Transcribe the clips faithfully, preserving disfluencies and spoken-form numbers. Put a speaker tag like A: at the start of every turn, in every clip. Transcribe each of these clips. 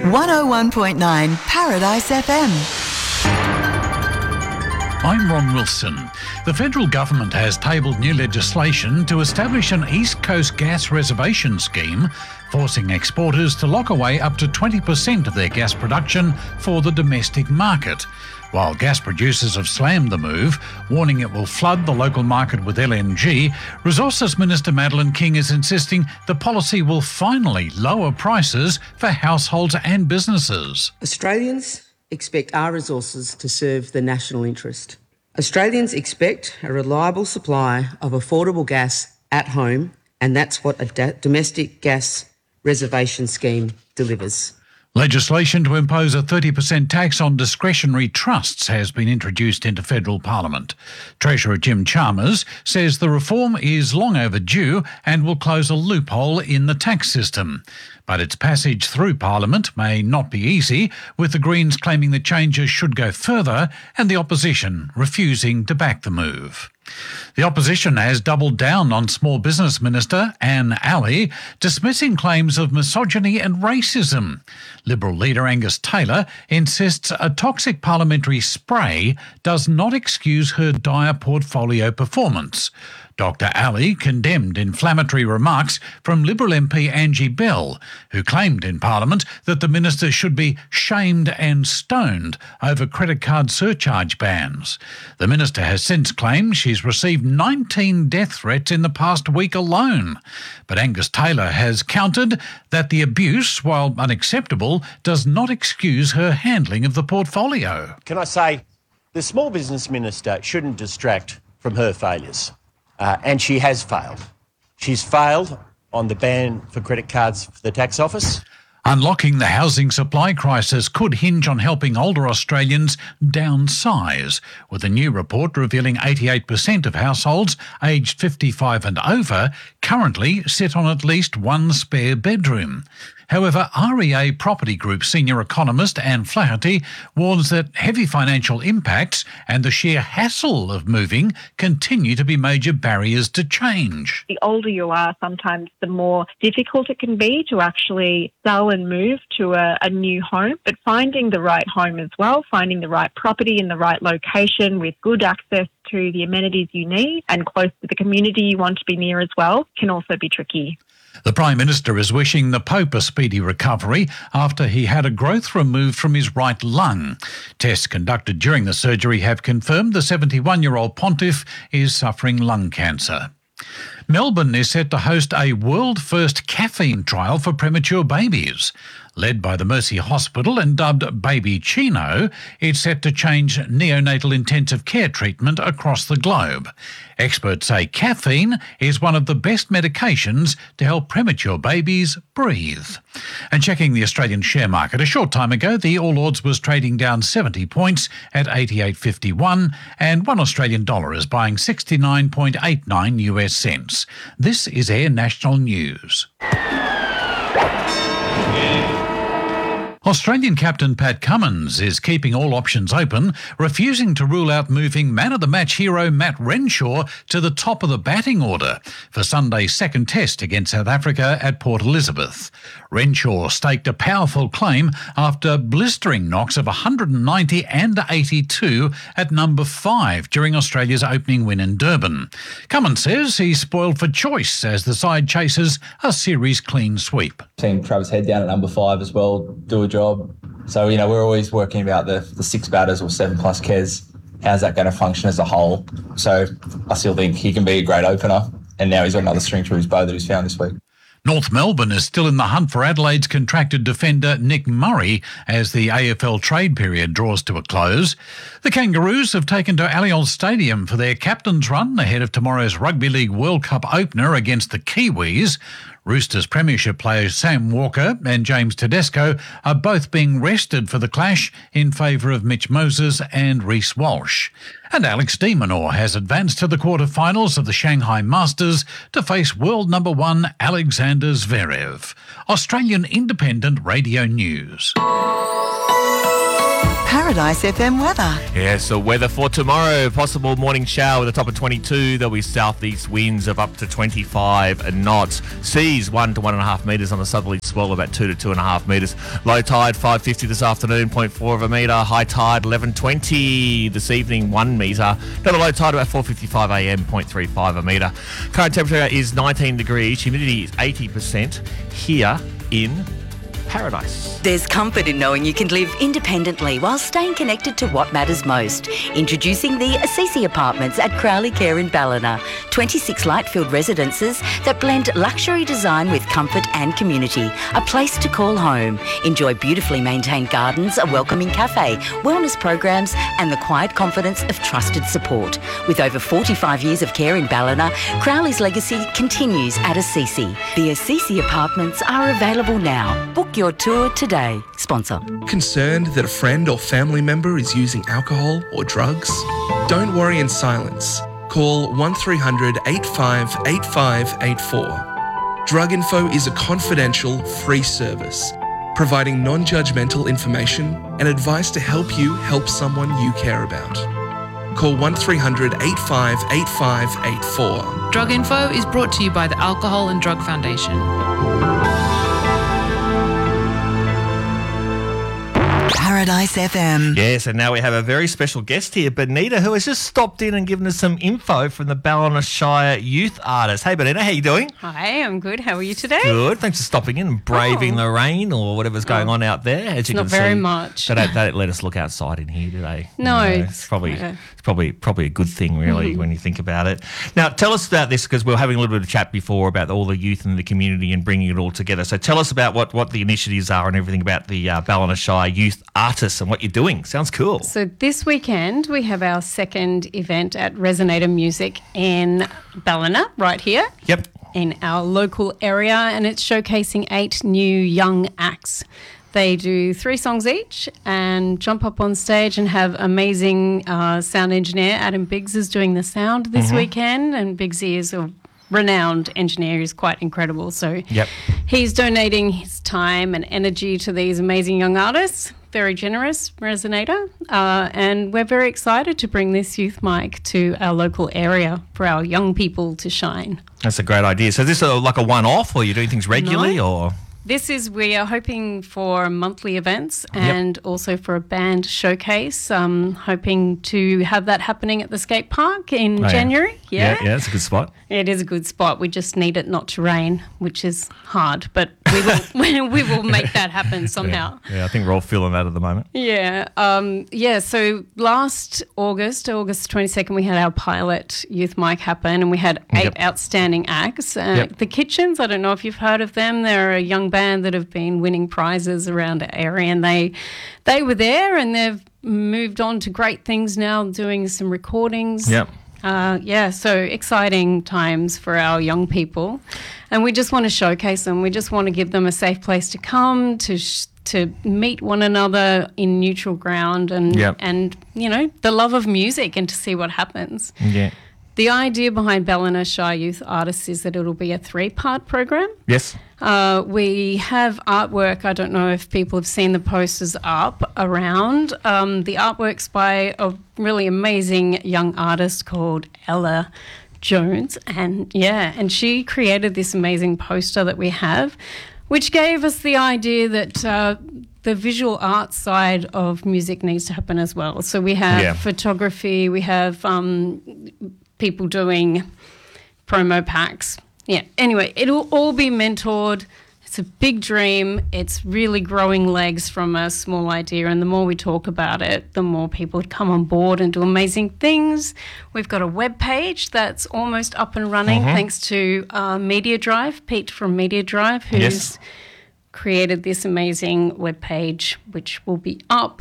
A: one oh one point nine Paradise F M.
B: I'm Ron Wilson. The federal government has tabled new legislation to establish an East Coast gas reservation scheme, forcing exporters to lock away up to twenty percent of their gas production for the domestic market. While gas producers have slammed the move, warning it will flood the local market with L N G, Resources Minister Madeleine King is insisting the policy will finally lower prices for households and businesses.
C: Australians expect our resources to serve the national interest. Australians expect a reliable supply of affordable gas at home, and that's what a da- domestic gas reservation scheme delivers.
B: Legislation to impose a thirty percent tax on discretionary trusts has been introduced into federal parliament. Treasurer Jim Chalmers says the reform is long overdue and will close a loophole in the tax system. But its passage through Parliament may not be easy, with the Greens claiming the changes should go further and the opposition refusing to back the move. The opposition has doubled down on Small Business Minister Anne Alley, dismissing claims of misogyny and racism. Liberal leader Angus Taylor insists a toxic parliamentary spray does not excuse her dire portfolio performance. Doctor Alley condemned inflammatory remarks from Liberal M P Angie Bell, who claimed in Parliament that the minister should be shamed and stoned over credit card surcharge bans. The minister has since claimed she's received nineteen death threats in the past week alone. But Angus Taylor has countered that the abuse, while unacceptable, does not excuse her handling of the portfolio.
D: Can I say, the Small Business Minister shouldn't distract from her failures. Uh, and she has failed. She's failed on the ban for credit cards for the tax office.
B: Unlocking the housing supply crisis could hinge on helping older Australians downsize, with a new report revealing eighty-eight percent of households aged fifty-five and over currently sit on at least one spare bedroom. However, R E A Property Group senior economist Anne Flaherty warns that heavy financial impacts and the sheer hassle of moving continue to be major barriers to change.
E: The older you are, sometimes the more difficult it can be to actually sell and move to a, a new home. But finding the right home as well, finding the right property in the right location with good access to the amenities you need and close to the community you want to be near as well, can also be tricky.
B: The Prime Minister is wishing the Pope a speedy recovery after he had a growth removed from his right lung. Tests conducted during the surgery have confirmed the seventy-one-year-old pontiff is suffering lung cancer. Melbourne is set to host a world-first caffeine trial for premature babies. Led by the Mercy Hospital and dubbed Baby Chino, it's set to change neonatal intensive care treatment across the globe. Experts say caffeine is one of the best medications to help premature babies breathe. And checking the Australian share market, a short time ago, the All Ords was trading down seventy points at eighty-eight fifty-one, and one Australian dollar is buying sixty-nine point eight nine U S cents. This is Air National News. Australian captain Pat Cummins is keeping all options open, refusing to rule out moving man-of-the-match hero Matt Renshaw to the top of the batting order for Sunday's second test against South Africa at Port Elizabeth. Renshaw staked a powerful claim after blistering knocks of one hundred ninety and eighty-two at number five during Australia's opening win in Durban. Cummins says he's spoiled for choice as the side chases a series clean sweep.
F: Seen Travis Head down at number five as well, do a job. So, you know, we're always working about the, the six batters or seven plus Kes. How's that going to function as a whole? So I still think he can be a great opener. And now he's got another string to his bow that he's found this week.
B: North Melbourne is still in the hunt for Adelaide's contracted defender Nick Murray as the A F L trade period draws to a close. The Kangaroos have taken to Allianz Stadium for their captain's run ahead of tomorrow's Rugby League World Cup opener against the Kiwis. Roosters premiership players Sam Walker and James Tedesco are both being rested for the clash in favour of Mitch Moses and Reece Walsh. And Alex de Minaur has advanced to the quarter-finals of the Shanghai Masters to face world number one Alexander Zverev. Australian Independent Radio News.
A: Paradise F M weather.
G: Yeah, so weather for tomorrow. Possible morning shower with a top of twenty-two. There'll be southeast winds of up to twenty-five knots. Seas one to one and a half metres on the southerly swell, about two to two and a half metres. Low tide five fifty this afternoon, zero point four of a metre. High tide eleven twenty this evening, one metre. Another low tide about four fifty-five a m, zero point three five a metre. Current temperature is nineteen degrees. Humidity is eighty percent here in Paradise.
H: There's comfort in knowing you can live independently while staying connected to what matters most. Introducing the Assisi Apartments at Crowley Care in Ballina. twenty-six light-filled residences that blend luxury design with comfort and community. A place to call home. Enjoy beautifully maintained gardens, a welcoming cafe, wellness programs and the quiet confidence of trusted support. With over forty-five years of care in Ballina, Crowley's legacy continues at Assisi. The Assisi Apartments are available now. Book your tour today. Sponsor.
I: Concerned that a friend or family member is using alcohol or drugs? Don't worry in silence. Call one three hundred eight five eight five eight four. Drug Info is a confidential, free service, providing non-judgmental information and advice to help you help someone you care about. Call one three hundred eight five eight five eight four.
J: Drug Info is brought to you by the Alcohol and Drug Foundation.
A: Paradise F M.
G: Yes, and now we have a very special guest here, Benita, who has just stopped in and given us some info from the Ballina Shire youth artist. Hey, Benita, how you doing?
K: Hi, I'm good. How are you today?
G: Good. Thanks for stopping in and braving
K: Oh.
G: the rain or whatever's going
K: Oh.
G: on out there. As
K: It's
G: you
K: not
G: can
K: very
G: see,
K: much.
G: They don't, they don't let us look outside in here, do they?
K: No,
G: You know,
K: it's-
G: it's probably
K: yeah.
G: it's probably probably a good thing, really,
K: Mhm.
G: when you think about it. Now, tell us about this because we were having a little bit of chat before about all the youth in the community and bringing it all together. So tell us about what, what the initiatives are and everything about the uh, Ballina Shire youth artists and what you're doing. Sounds cool.
K: So this weekend we have our second event at Resonator Music in Ballina, right here.
G: Yep.
K: In our local area, and it's showcasing eight new young acts. They do three songs each and jump up on stage and have amazing uh, sound engineer Adam Biggs is doing the sound this
G: Mhm.
K: weekend, and Biggsy is a renowned engineer who's quite incredible. So
G: Yep.
K: he's donating his time and energy to these amazing young artists. Very generous, Resonator. Uh, and we're very excited to bring this youth mic to our local area for our young people to shine.
G: That's a great idea. So is this a, like a one-off or you're doing things regularly
K: No.
G: or...
K: This is, we are hoping for monthly events
G: Yep.
K: and also for a band showcase. Um, hoping to have that happening at the skate park in
G: Oh, yeah.
K: January.
G: Yeah, yeah, that's a good spot.
K: It is a good spot. We just need it not to rain, which is hard, but we will we will make that happen somehow.
G: Yeah, yeah, I think we're all feeling that at the moment.
K: Yeah, um, yeah. So last August, August twenty-second, we had our pilot youth mic happen, and we had eight
G: Yep.
K: outstanding acts. Uh,
G: Yep.
K: The Kitchens, I don't know if you've heard of them. They're a young band that have been winning prizes around the area, and they they were there, and they've moved on to great things now, doing some recordings.
G: Yep.
K: Uh, yeah, so exciting times for our young people, and we just want to showcase them. We just want to give them a safe place to come to sh- to meet one another in neutral ground, and
G: Yep.
K: and you know the love of music, and to see what happens.
G: Yeah.
K: The idea behind Ballina Shire Youth Artists is that it'll be a three-part program.
G: Yes.
K: Uh, we have artwork. I don't know if people have seen the posters up around. Um, the artwork's by a really amazing young artist called Ella Jones. And yeah, and she created this amazing poster that we have, which gave us the idea that uh, the visual art side of music needs to happen as well. So we have
G: Yeah.
K: photography, we have um, people doing promo packs. Yeah. Anyway, it'll all be mentored. It's a big dream. It's really growing legs from a small idea. And the more we talk about it, the more people come on board and do amazing things. We've got a web page that's almost up and running
G: Mhm.
K: thanks to uh, Media Drive, Pete from Media Drive, who's
G: Yes.
K: created this amazing web page, which will be up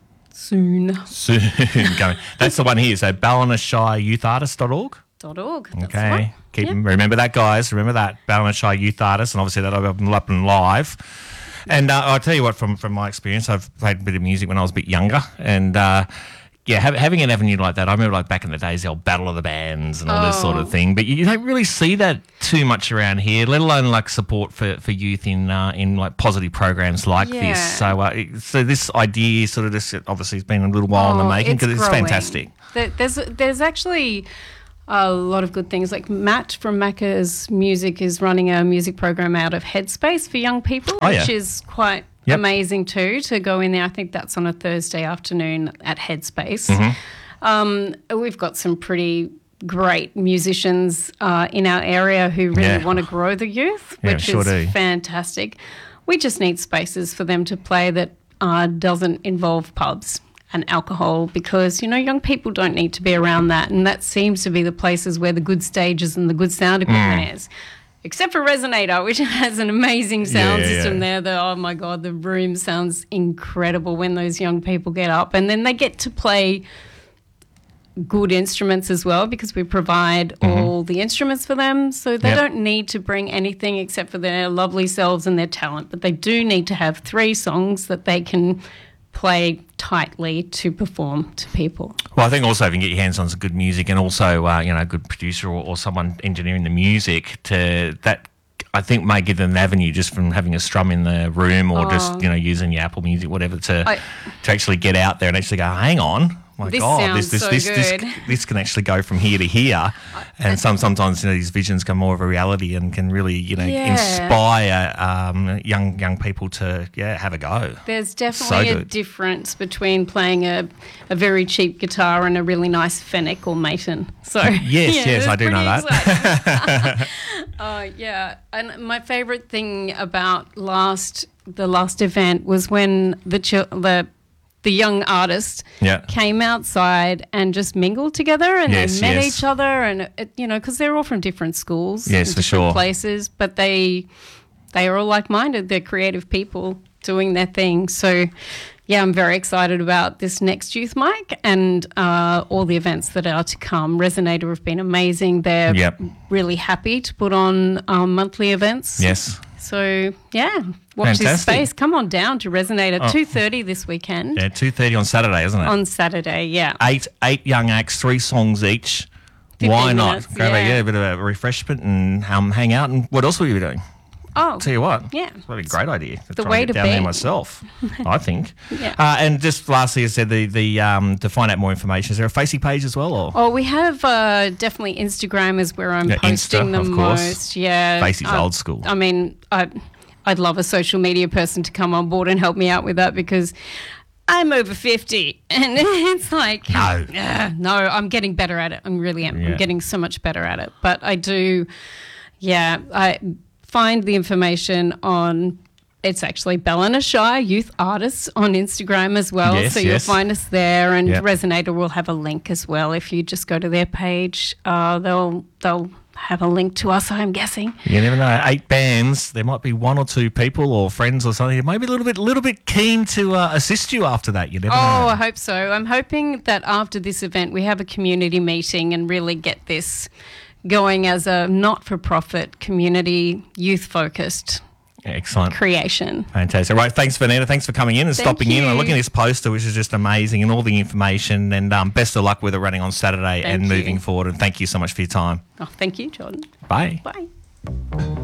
K: soon.
G: Soon coming. That's the one here. So ballina shire youth artist dot org.
K: Dot org. That's the
G: Okay.
K: one.
G: Keep
K: Yep.
G: remember that, guys. Remember that Ballina Shire Youth Artist, and obviously that'll be up and live. And uh, I'll tell you what, from from my experience, I've played a bit of music when I was a bit younger, and uh, yeah, have, having an avenue like that, I remember like back in the days, the old Battle of the Bands and all this sort of
K: Oh.
G: thing. But you don't really see that too much around here, let alone like support for, for youth in uh, in like positive programs like
K: Yeah.
G: this. So, uh, it- so this idea sort of just obviously has been a little while in the
K: Oh,
G: making because it's,
K: growing.
G: fantastic.
K: There- There's there's actually a lot of good things. Like Matt from Macca's Music is running a music program out of Headspace for young people,
G: Oh, yeah.
K: which is quite
G: Yep.
K: amazing too, to go in there. I think that's on a Thursday afternoon at Headspace.
G: Mm-hmm.
K: Um, we've got some pretty great musicians uh, in our area who really
G: Yeah.
K: want to grow the youth,
G: Yeah,
K: which
G: sure
K: is
G: do.
K: fantastic. We just need spaces for them to play that uh, doesn't involve pubs and alcohol, because, you know, young people don't need to be around that. And that seems to be the places where the good stages and the good sound equipment
G: Mm.
K: is. Except for Resonator, which has an amazing sound
G: Yeah, yeah,
K: system
G: yeah.
K: there. The, oh, my God, the room sounds incredible when those young people get up. And then they get to play good instruments as well, because we provide
G: Mm-hmm.
K: all the instruments for them. So they
G: Yep.
K: don't need to bring anything except for their lovely selves and their talent. But they do need to have three songs that they can play tightly to perform to people.
G: Well, I think also if you can get your hands on some good music and also, uh, you know, a good producer or, or someone engineering the music, to that, I think may give them an avenue just from having a strum in the room or
K: Oh.
G: just, you know, using your Apple Music, whatever, to
K: I-
G: to actually get out there and actually go, hang on. My
K: This
G: God,
K: sounds
G: this,
K: so
G: this, this,
K: good.
G: this, this can actually go from here to here. And some sometimes, you know, these visions come more of a reality and can really, you know,
K: Yeah.
G: inspire um, young young people to, yeah, have a go.
K: There's definitely a
G: good.
K: difference between playing a, a very cheap guitar and a really nice Fennec or Maton. So
G: Yes,
K: yeah,
G: yes,
K: it's
G: I do know
K: pretty
G: that.
K: exciting. Oh yeah, and my favourite thing about last the last event was when the chil- the the young artist
G: Yeah.
K: came outside and just mingled together, and
G: Yes,
K: they met
G: yes.
K: each other, and it, you know, because they're all from different schools,
G: Yes,
K: and
G: for
K: different
G: sure.
K: places, but they they are all like-minded. They're creative people doing their thing. So, yeah, I'm very excited about this next Youth Mic and uh, all the events that are to come. Resonator have been amazing. They're
G: Yep.
K: really happy to put on um, monthly events.
G: Yes.
K: So, yeah, watch this
G: Fantastic.
K: space. Come on down to Resonator,
G: Oh.
K: two thirty this weekend.
G: Yeah, two thirty on Saturday, isn't it?
K: On Saturday, yeah.
G: eight eight young acts, three songs each.
K: fifteen
G: Why not?
K: minutes,
G: Go there,
K: yeah.
G: yeah, a bit of a refreshment and um, hang out. And what else will you be doing?
K: Oh,
G: Tell you what,
K: yeah.
G: that'd be a great idea.
K: The
G: Try and
K: way
G: get
K: to
G: down there
K: be.
G: myself, I think.
K: Yeah.
G: Uh, and just lastly, I said the the um, to find out more information. Is there a Facey page as well, or
K: Oh, we have uh, definitely Instagram is where I'm
G: Yeah,
K: posting
G: Insta,
K: the
G: of course.
K: most. Yeah,
G: Facey's
K: I-
G: old school.
K: I mean, I, I'd love a social media person to come on board and help me out with that, because I'm over fifty, and it's like
G: No.
K: "Ugh, no, I'm getting better at it. I really am.
G: Yeah.
K: I'm getting so much better at it. But I do, yeah, I find the information on. It's actually Ballina Shire Youth Artists on Instagram as well.
G: Yes,
K: so you'll
G: yes.
K: find us there, and
G: Yep.
K: Resonator will have a link as well. If you just go to their page, uh, they'll they'll have a link to us, I'm guessing.
G: you never know. Eight bands. There might be one or two people or friends or something. Maybe a little bit, little bit keen to uh, assist you after that. You never
K: Oh,
G: know.
K: I hope so. I'm hoping that after this event we have a community meeting and really get this going as a not-for-profit community youth-focused
G: Excellent.
K: creation.
G: Fantastic. Right, thanks, Vanessa. Thanks for coming in and
K: Thank
G: stopping in and
K: you.
G: looking at this poster, which is just amazing, and all the information. And um, best of luck with it running on Saturday
K: Thank
G: and
K: you.
G: moving forward. And thank you so much for your time.
K: Oh, thank you, Jordan.
G: Bye.
K: Bye.